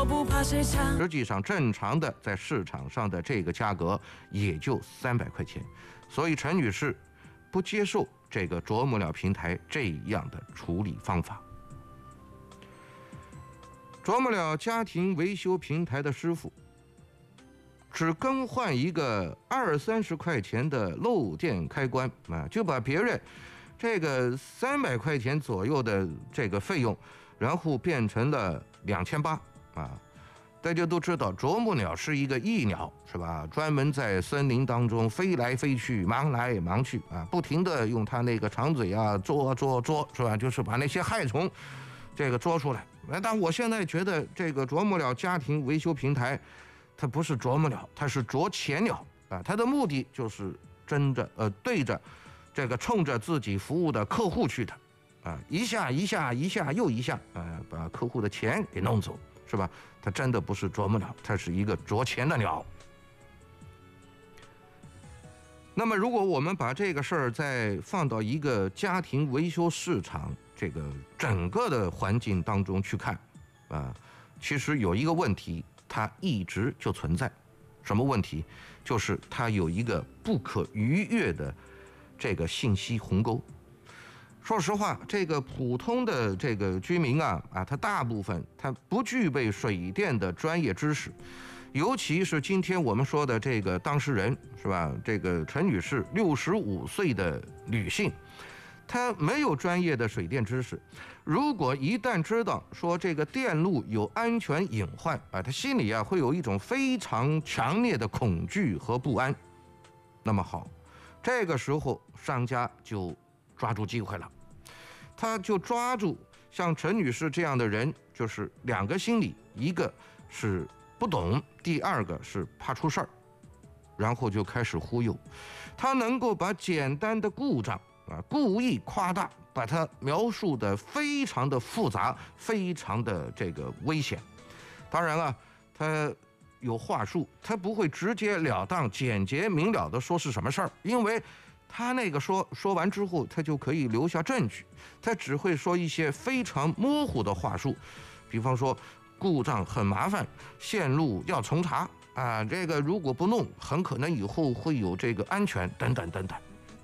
我不怕谁抢。 实际上，正常的在市场上的这个价格也就300块钱，所以陈女士不接受这个啄木鸟平台这样的处理方法。啄木鸟家庭维修平台的师傅只更换一个20-30块钱的漏电开关啊，就把别人这个300块钱左右的这个费用，然后变成了2800啊。大家都知道，啄木鸟是一个翼鸟，是吧？专门在森林当中飞来飞去，忙来忙去啊，不停的用它那个长嘴啊捉，是吧？就是把那些害虫这个捉出来。但我现在觉得这个啄木鸟家庭维修平台，它不是啄木鸟，它是啄钱鸟啊！它的目的就是对着这个冲着自己服务的客户去的啊，一下又一下啊，把客户的钱给弄走。是吧？它真的不是啄木鸟，它是一个啄钱的鸟。那么，如果我们把这个事儿再放到一个家庭维修市场这个整个的环境当中去看，啊，其实有一个问题，它一直就存在。什么问题？就是它有一个不可逾越的这个信息鸿沟。说实话，这个普通的这个居民啊，他大部分他不具备水电的专业知识，尤其是今天我们说的这个当事人是吧？这个陈女士65岁的女性，她没有专业的水电知识，如果一旦知道说这个电路有安全隐患啊，她心里会有一种非常强烈的恐惧和不安。那么好，这个时候商家就抓住机会了，他就抓住像陈女士这样的人，就是2个心理，一个是不懂，第2个是怕出事儿，然后就开始忽悠。他能够把简单的故障故意夸大，把它描述的非常的复杂，非常的这个危险。当然啊，他有话术，他不会直截了当、简洁明了的说是什么事儿，因为他那个说完之后，他就可以留下证据，他只会说一些非常模糊的话术，比方说故障很麻烦，线路要重查啊，这个如果不弄，很可能以后会有这个安全等等等等，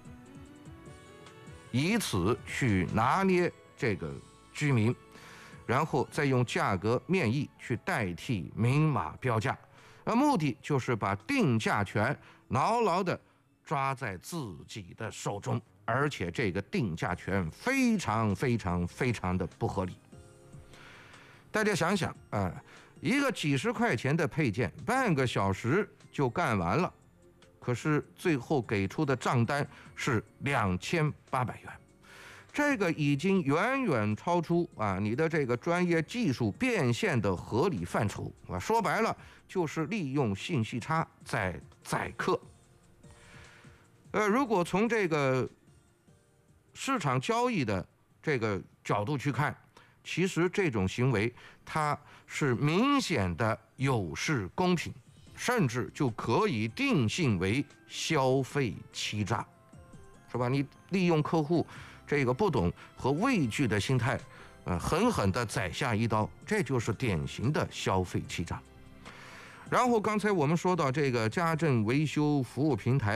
以此去拿捏这个居民，然后再用价格面议去代替明码标价，目的就是把定价权牢牢的抓在自己的手中，而且这个定价权非常的不合理。大家想想啊，一个几十块钱的配件，半个小时就干完了，可是最后给出的账单是2800元，这个已经远远超出你的这个专业技术变现的合理范畴说白了就是利用信息差在宰客。如果从这个市场交易的这个角度去看，其实这种行为它是明显的有失公平，甚至就可以定性为消费欺诈，是吧？你利用客户这个不懂和畏惧的心态，狠狠地宰下一刀，这就是典型的消费欺诈。然后刚才我们说到这个家政维修服务平台。